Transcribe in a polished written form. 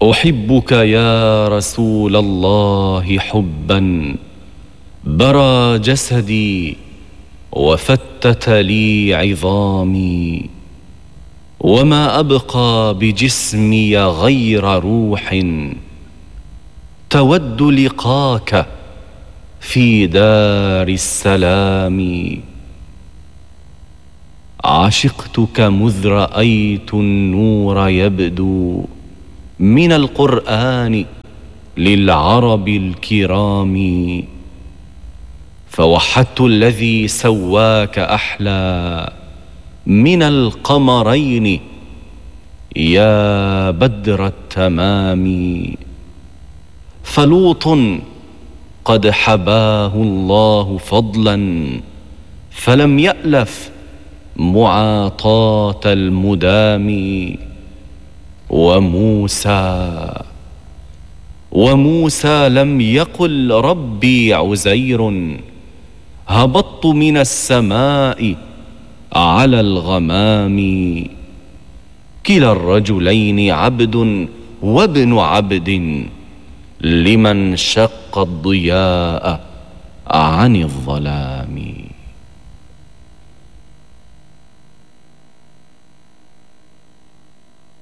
أحبك يا رسول الله حبا برى جسدي وفتت لي عظامي، وما أبقى بجسمي غير روح تود لقاك في دار السلام. عشقتك مذ رأيت النور يبدو من القرآن للعرب الكرام، فوحدت الذي سواك أحلى من القمرين يا بدر التمام. فلوط قد حباه الله فضلا فلم يألف معاطاة المدام، وموسى لم يقل ربي عزير، هبطت من السماء على الغمام. كلا الرجلين عبد وابن عبد لمن شق الضياء عن الظلام.